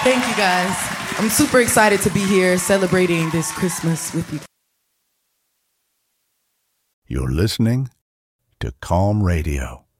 Thank you, guys. I'm super excited to be here celebrating this Christmas with you. You're listening to Calm Radio.